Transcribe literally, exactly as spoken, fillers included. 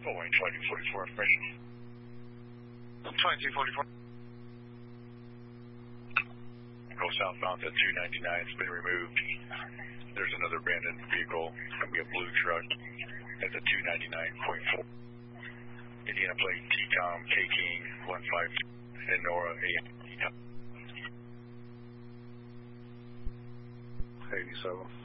Following twenty forty-four information. twenty-two forty-four. Go southbound to two ninety-nine. It's been removed. There's another abandoned vehicle. It's going to be a blue truck. That's a two ninety-nine point four. Indiana plate T COM K King one five and Nora A. eighty-seven.